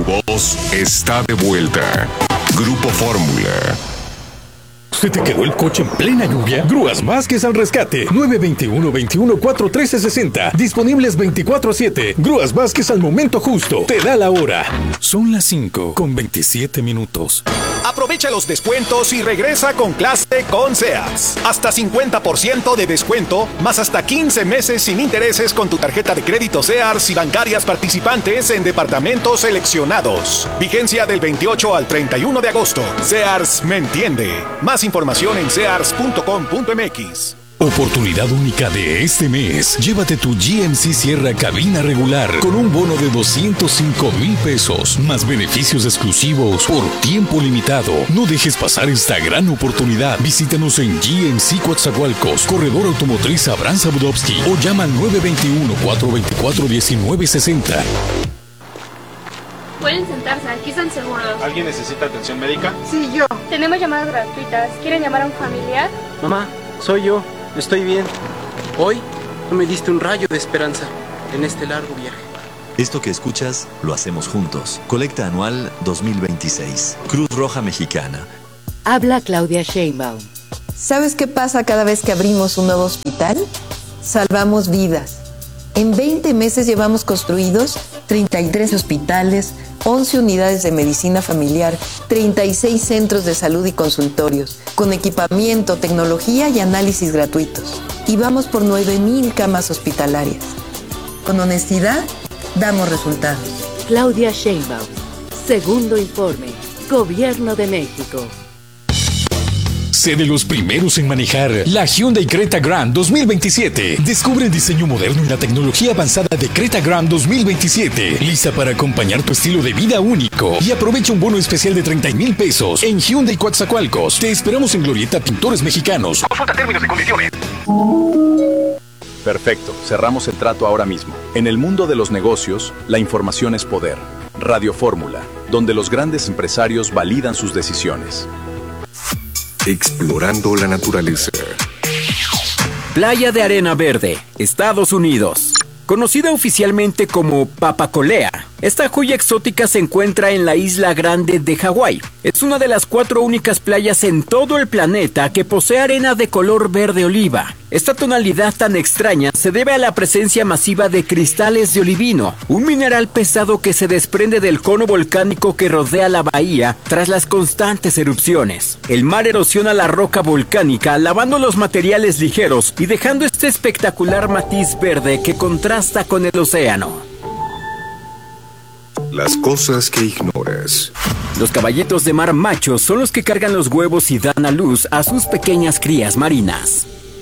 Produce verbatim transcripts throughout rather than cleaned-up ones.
voz está de vuelta. Grupo Fórmula. ¿Se te quedó el coche en plena lluvia? Grúas Vázquez al rescate. nueve dos uno, veintiuno, cuatro, trece, sesenta. Disponibles veinticuatro siete. Grúas Vázquez al momento justo. Te da la hora. Son las cinco con veintisiete minutos. Aprovecha los descuentos y regresa con clase con Sears. Hasta cincuenta por ciento de descuento, más hasta quince meses sin intereses con tu tarjeta de crédito Sears y bancarias participantes en departamentos seleccionados. Vigencia del veintiocho al treinta y uno de agosto. Sears me entiende. Más información en sears punto com punto m x. Oportunidad única de este mes. Llévate tu G M C Sierra cabina regular con un bono de doscientos cinco mil pesos, más beneficios exclusivos por tiempo limitado. No dejes pasar esta gran oportunidad. Visítanos en G M C Coatzacoalcos, Corredor Automotriz Abraham Zabudowski, o llama al nueve dos uno, cuatro dos cuatro, uno nueve seis cero. Pueden sentarse, aquí están seguros. ¿Alguien necesita atención médica? Sí, yo. Tenemos llamadas gratuitas. ¿Quieren llamar a un familiar? Mamá, soy yo. Estoy bien. Hoy tú me diste un rayo de esperanza en este largo viaje. Esto que escuchas, lo hacemos juntos. Colecta anual dos mil veintiséis. Cruz Roja Mexicana. Habla Claudia Sheinbaum. ¿Sabes qué pasa cada vez que abrimos un nuevo hospital? Salvamos vidas. En veinte meses llevamos construidos treinta y tres hospitales, once unidades de medicina familiar, treinta y seis centros de salud y consultorios, con equipamiento, tecnología y análisis gratuitos. Y vamos por nueve mil camas hospitalarias. Con honestidad, damos resultados. Claudia Sheinbaum. Segundo informe. Gobierno de México. Sé de los primeros en manejar la Hyundai Creta Grand dos mil veintisiete. Descubre el diseño moderno y la tecnología avanzada de Creta Grand dos mil veintisiete. Lista para acompañar tu estilo de vida único. Y aprovecha un bono especial de treinta mil pesos en Hyundai Coatzacoalcos. Te esperamos en Glorieta Pintores Mexicanos. Consulta términos y condiciones. Perfecto, cerramos el trato ahora mismo. En el mundo de los negocios, la información es poder. Radio Fórmula, donde los grandes empresarios validan sus decisiones. Explorando la naturaleza. Playa de Arena Verde, Estados Unidos. Conocida oficialmente como Papacolea, esta joya exótica se encuentra en la Isla Grande de Hawái. Es una de las cuatro únicas playas en todo el planeta que posee arena de color verde oliva. Esta tonalidad tan extraña se debe a la presencia masiva de cristales de olivino, un mineral pesado que se desprende del cono volcánico que rodea la bahía tras las constantes erupciones. El mar erosiona la roca volcánica, lavando los materiales ligeros y dejando este espectacular matiz verde que contrasta con el océano. Las cosas que ignoras. Los caballitos de mar machos son los que cargan los huevos y dan a luz a sus pequeñas crías marinas.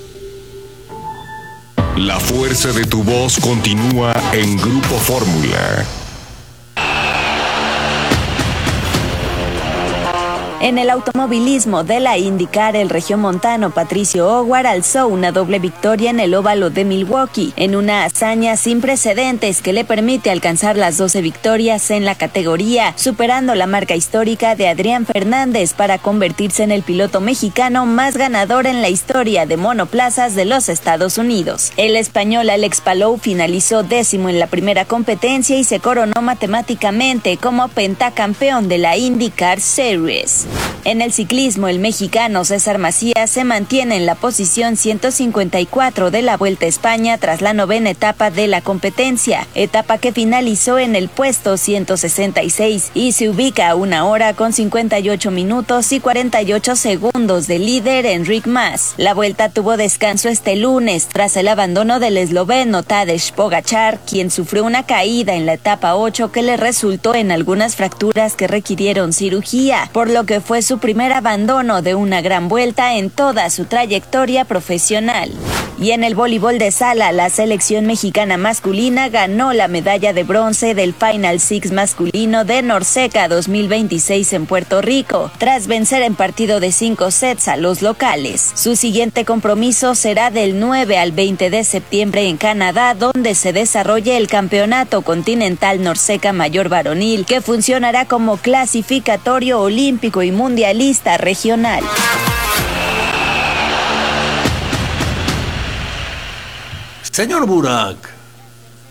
La fuerza de tu voz continúa en Grupo Fórmula. En el automovilismo de la IndyCar, el regiomontano Patricio Howard alzó una doble victoria en el óvalo de Milwaukee, en una hazaña sin precedentes que le permite alcanzar las doce victorias en la categoría, superando la marca histórica de Adrián Fernández para convertirse en el piloto mexicano más ganador en la historia de monoplazas de los Estados Unidos. El español Alex Palou finalizó décimo en la primera competencia y se coronó matemáticamente como pentacampeón de la IndyCar Series. En el ciclismo, el mexicano César Macías se mantiene en la posición ciento cincuenta y cuatro de la Vuelta a España tras la novena etapa de la competencia, etapa que finalizó en el puesto ciento sesenta y seis y se ubica a una hora con cincuenta y ocho minutos y cuarenta y ocho segundos del líder Enric Mas. La vuelta tuvo descanso este lunes tras el abandono del esloveno Tadej Pogačar, quien sufrió una caída en la etapa ocho que le resultó en algunas fracturas que requirieron cirugía, por lo que fue su primer abandono de una gran vuelta en toda su trayectoria profesional. Y en el voleibol de sala, la selección mexicana masculina ganó la medalla de bronce del Final Six masculino de Norseca dos mil veintiséis en Puerto Rico, tras vencer en partido de cinco sets a los locales. Su siguiente compromiso será del nueve al veinte de septiembre en Canadá, donde se desarrolle el Campeonato Continental Norseca Mayor Varonil, que funcionará como clasificatorio olímpico y mundialista regional. Señor Burak,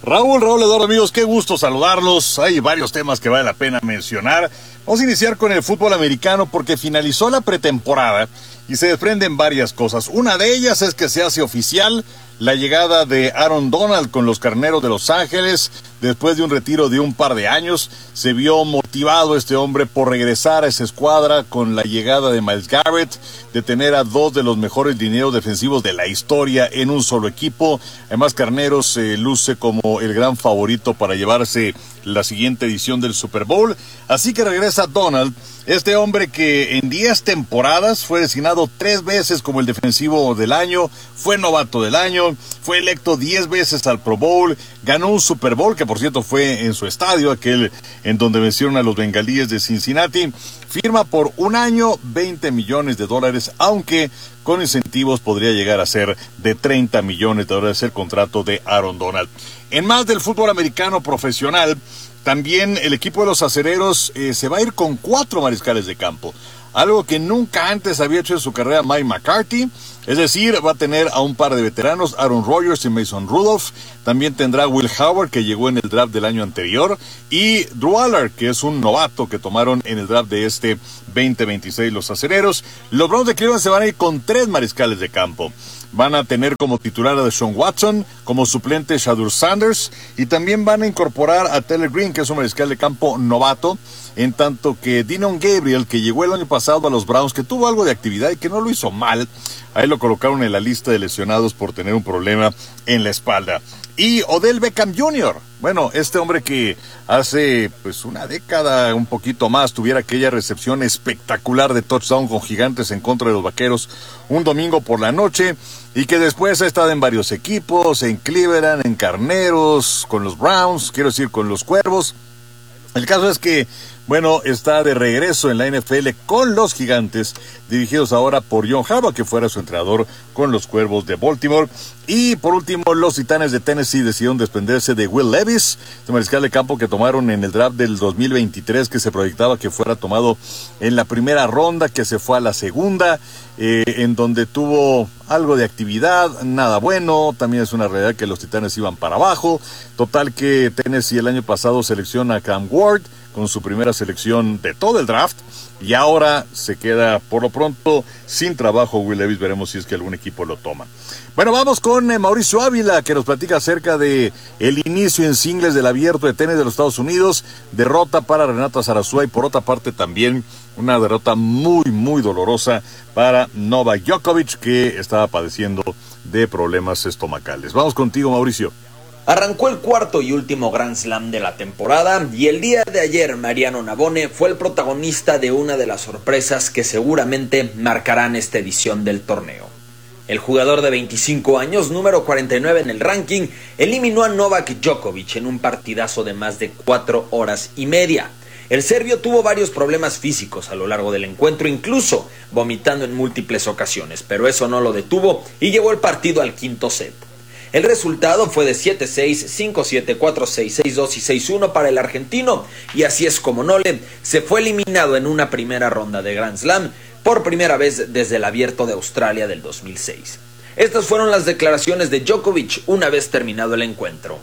Raúl, Raúl Eduardo, amigos, qué gusto saludarlos. Hay varios temas que vale la pena mencionar. Vamos a iniciar con el fútbol americano porque finalizó la pretemporada y se desprenden varias cosas. Una de ellas es que se hace oficial la llegada de Aaron Donald con los Carneros de Los Ángeles. Después de un retiro de un par de años, se vio motivado este hombre por regresar a esa escuadra con la llegada de Myles Garrett, de tener a dos de los mejores linieros defensivos de la historia en un solo equipo. Además, Carneros se eh, luce como el gran favorito para llevarse la siguiente edición del Super Bowl. Así que regresa Donald, este hombre que en diez temporadas fue designado tres veces como el defensivo del año, fue novato del año, fue electo diez veces al Pro Bowl, ganó un Super Bowl, que por cierto fue en su estadio, aquel en donde vencieron a los Bengalíes de Cincinnati. Firma por un año, veinte millones de dólares, aunque con incentivos podría llegar a ser de treinta millones de dólares el contrato de Aaron Donald. En más del fútbol americano profesional, también el equipo de los Acereros eh, se va a ir con cuatro mariscales de campo, algo que nunca antes había hecho en su carrera Mike McCarthy. Es decir, va a tener a un par de veteranos, Aaron Rodgers y Mason Rudolph. También tendrá a Will Howard, que llegó en el draft del año anterior, y Drew Allard, que es un novato que tomaron en el draft de este veinte veintiséis los Acereros. Los Browns de Cleveland se van a ir con tres mariscales de campo. Van a tener como titular a Deshaun Watson, como suplente Shedeur Sanders, y también van a incorporar a Taylor Green, que es un mariscal de campo novato, en tanto que Dillon Gabriel, que llegó el año pasado a los Browns, que tuvo algo de actividad y que no lo hizo mal, ahí lo colocaron en la lista de lesionados por tener un problema en la espalda. Y Odell Beckham junior, bueno, este hombre que hace pues una década, un poquito más, tuviera aquella recepción espectacular de touchdown con Gigantes en contra de los Vaqueros un domingo por la noche, y que después ha estado en varios equipos, en Cleveland, en Carneros, con los Browns, quiero decir, con los Cuervos. El caso es que, bueno, está de regreso en la N F L con los Gigantes, dirigidos ahora por John Harbaugh, que fuera su entrenador con los Cuervos de Baltimore. Y por último, los Titanes de Tennessee decidieron desprenderse de Will Levis, este mariscal de campo que tomaron en el draft del dos mil veintitrés, que se proyectaba que fuera tomado en la primera ronda, que se fue a la segunda, eh, en donde tuvo algo de actividad, nada bueno. También es una realidad que los Titanes iban para abajo. Total que Tennessee el año pasado selecciona a Cam Ward con su primera selección de todo el draft, y ahora se queda por lo pronto sin trabajo Will Levis. Veremos si es que algún equipo lo toma. Bueno, vamos con eh, Mauricio Ávila, que nos platica acerca de el inicio en singles del Abierto de Tenis de los Estados Unidos. Derrota para Renata Zarazúa, y por otra parte también una derrota muy muy dolorosa para Novak Djokovic, que estaba padeciendo de problemas estomacales. Vamos contigo, Mauricio. Arrancó el cuarto y último Grand Slam de la temporada, y el día de ayer Mariano Navone fue el protagonista de una de las sorpresas que seguramente marcarán esta edición del torneo. El jugador de veinticinco años, número cuarenta y nueve en el ranking, eliminó a Novak Djokovic en un partidazo de más de cuatro horas y media. El serbio tuvo varios problemas físicos a lo largo del encuentro, incluso vomitando en múltiples ocasiones, pero eso no lo detuvo y llevó el partido al quinto set. El resultado fue de siete seis, cinco siete, cuatro seis, seis dos y seis uno para el argentino, y así es como Nole se fue eliminado en una primera ronda de Grand Slam por primera vez desde el Abierto de Australia del dos mil seis. Estas fueron las declaraciones de Djokovic una vez terminado el encuentro.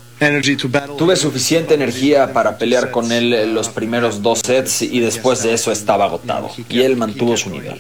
Tuve suficiente energía para pelear con él los primeros dos sets, y después de eso estaba agotado, y él mantuvo su nivel.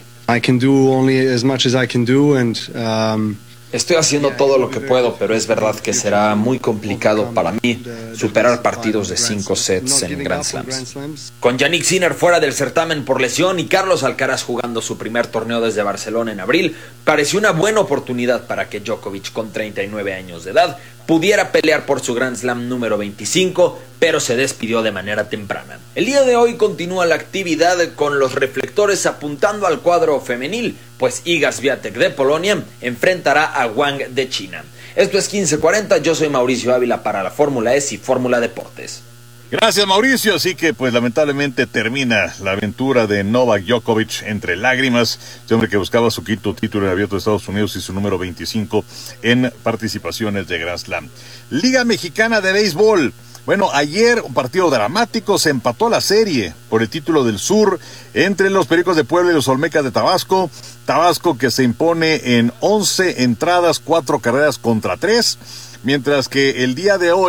Estoy haciendo todo lo que puedo, pero es verdad que será muy complicado para mí superar partidos de cinco sets en Grand Slams. Con Jannik Sinner fuera del certamen por lesión y Carlos Alcaraz jugando su primer torneo desde Barcelona en abril, pareció una buena oportunidad para que Djokovic, con treinta y nueve años de edad, pudiera pelear por su Grand Slam número veinticinco, pero se despidió de manera temprana. El día de hoy continúa la actividad con los reflectores apuntando al cuadro femenil, pues Iga Swiatek de Polonia enfrentará a Wang de China. Esto es quince cuarenta, yo soy Mauricio Ávila para la Fórmula E S y Fórmula Deportes. Gracias, Mauricio. Así que pues lamentablemente termina la aventura de Novak Djokovic entre lágrimas, este hombre que buscaba su quinto título en el Abierto de Estados Unidos y su número veinticinco en participaciones de Grand Slam. Liga Mexicana de Béisbol. Bueno, ayer un partido dramático, se empató la serie por el título del sur entre los Pericos de Puebla y los Olmecas de Tabasco. Tabasco que se impone en once entradas, cuatro carreras contra tres, mientras que el día de hoy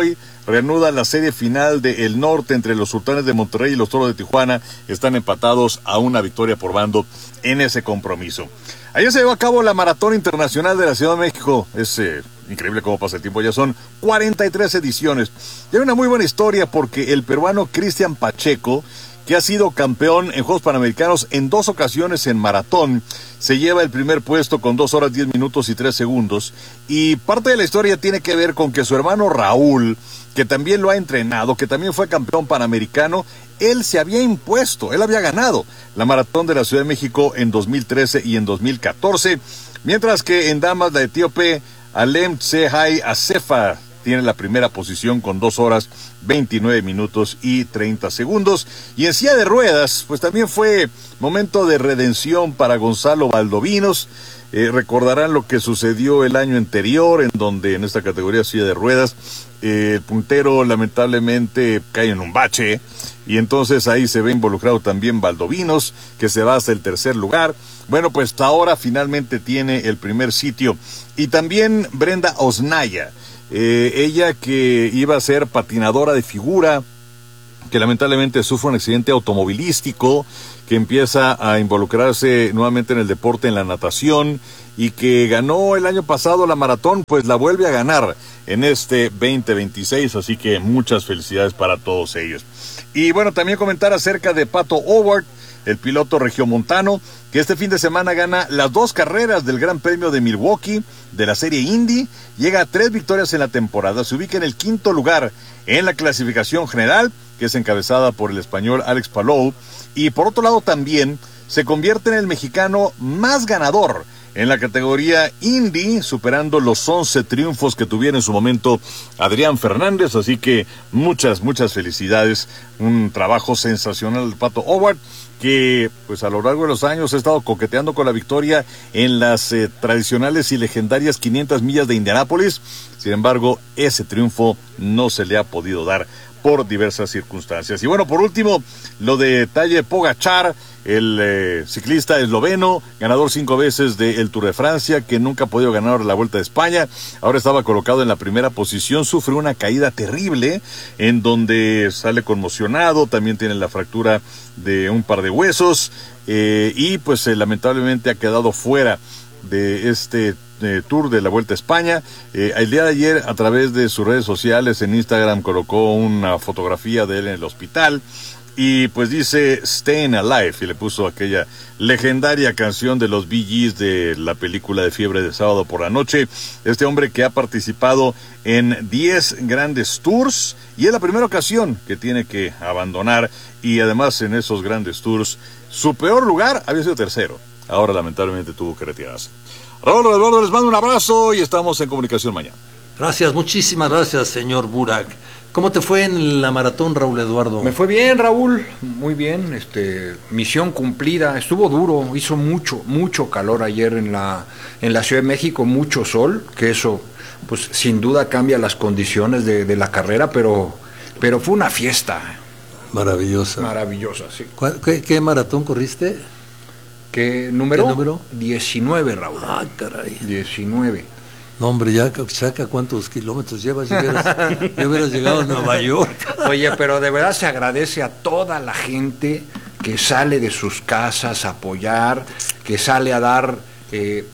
reanuda la serie final de El Norte entre los Sultanes de Monterrey y los Toros de Tijuana. Están empatados a una victoria por bando en ese compromiso. Ayer se llevó a cabo la Maratón Internacional de la Ciudad de México. Es eh, increíble cómo pasa el tiempo, ya son cuarenta y tres ediciones. Y hay una muy buena historia porque el peruano Cristian Pacheco, que ha sido campeón en Juegos Panamericanos en dos ocasiones en maratón, se lleva el primer puesto con dos horas diez minutos y tres segundos. Y parte de la historia tiene que ver con que su hermano Raúl, que también lo ha entrenado, que también fue campeón panamericano, él se había impuesto, él había ganado la Maratón de la Ciudad de México en dos mil trece y en dos mil catorce, mientras que en damas la etíope Alem Tsehai Asefa tiene la primera posición con dos horas veintinueve minutos y treinta segundos. Y en silla de ruedas, pues también fue momento de redención para Gonzalo Valdovinos. Eh, recordarán lo que sucedió el año anterior, en donde en esta categoría silla de ruedas, eh, el puntero lamentablemente cae en un bache, y entonces ahí se ve involucrado también Valdovinos, que se va hasta el tercer lugar. Bueno, pues ahora finalmente tiene el primer sitio. Y también Brenda Osnaya, eh, ella que iba a ser patinadora de figura, que lamentablemente sufre un accidente automovilístico, que empieza a involucrarse nuevamente en el deporte, en la natación, y que ganó el año pasado la maratón, pues la vuelve a ganar en este veinte veintiséis, así que muchas felicidades para todos ellos. Y bueno, también comentar acerca de Pato O'Ward, el piloto regiomontano, que este fin de semana gana las dos carreras del Gran Premio de Milwaukee, de la serie Indy, llega a tres victorias en la temporada, se ubica en el quinto lugar en la clasificación general, que es encabezada por el español Alex Palou, y por otro lado también se convierte en el mexicano más ganador en la categoría Indy, superando los once triunfos que tuviera en su momento Adrián Fernández, así que muchas, muchas felicidades, un trabajo sensacional del Pato O'Ward, que pues a lo largo de los años ha estado coqueteando con la victoria en las eh, tradicionales y legendarias quinientas millas de Indianápolis. Sin embargo, ese triunfo no se le ha podido dar por diversas circunstancias. Y bueno, por último, lo de Tadej Pogačar, el eh, ciclista esloveno, ganador cinco veces del Tour de Francia, que nunca ha podido ganar la Vuelta de España. Ahora estaba colocado en la primera posición, sufre una caída terrible, en donde sale conmocionado, también tiene la fractura de un par de huesos, eh, y pues eh, lamentablemente ha quedado fuera de este eh, Tour de la Vuelta a España. Eh, el día de ayer, a través de sus redes sociales, en Instagram, colocó una fotografía de él en el hospital, y pues dice Staying Alive, y le puso aquella legendaria canción de los Bee Gees de la película de Fiebre de Sábado por la Noche. Este hombre que ha participado en diez grandes tours, y es la primera ocasión que tiene que abandonar, y además en esos grandes tours su peor lugar había sido tercero. Ahora lamentablemente tuvo que retirarse. Raúl Eduardo, les mando un abrazo y estamos en comunicación mañana. Gracias, muchísimas gracias, señor Burak. ¿Cómo te fue en la maratón, Raúl Eduardo? Me fue bien, Raúl, muy bien, este, misión cumplida. Estuvo duro, hizo mucho, mucho calor ayer en la, en la Ciudad de México, mucho sol, que eso, pues sin duda cambia las condiciones de, de la carrera, pero, pero fue una fiesta. Maravillosa. Maravillosa, sí. ¿Qué, qué maratón corriste? ¿Qué número? ¿Qué número? diecinueve, Raúl. Ah, caray. diecinueve. No, hombre, ya saca cuántos kilómetros llevas, ya hubieras, ya hubieras llegado a Nueva York. Oye, pero de verdad se agradece a toda la gente que sale de sus casas a apoyar, que sale a dar eh,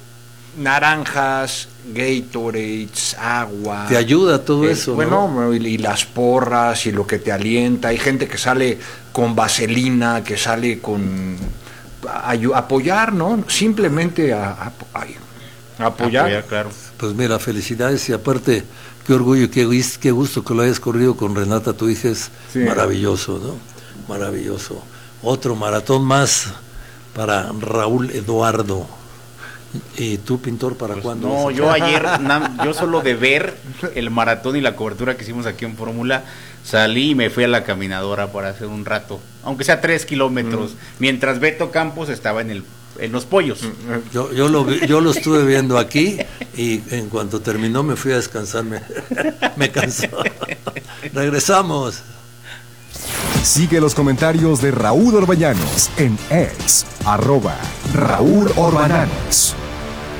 naranjas, Gatorades, agua. Te ayuda todo eh, eso, bueno, ¿no? y, y las porras y lo que te alienta. Hay gente que sale con vaselina, que sale con a, a apoyar, ¿no? Simplemente a, a, a apoyar. apoyar, claro. Pues mira, felicidades, y aparte, qué orgullo, qué, qué gusto que lo hayas corrido con Renata, tu hija, es sí. Maravilloso, ¿no? Maravilloso. Otro maratón más para Raúl Eduardo. ¿Y tú, pintor, para pues cuándo? No, yo ayer, na, yo solo de ver el maratón y la cobertura que hicimos aquí en Fórmula, salí y me fui a la caminadora para hacer un rato, aunque sea tres kilómetros, mm. mientras Beto Campos estaba en el en los pollos. Yo, yo, lo, yo lo estuve viendo aquí, y en cuanto terminó me fui a descansar, me, me cansó. Regresamos. Sigue los comentarios de Raúl Orbañanos en X, arroba Raúl Orbañanos.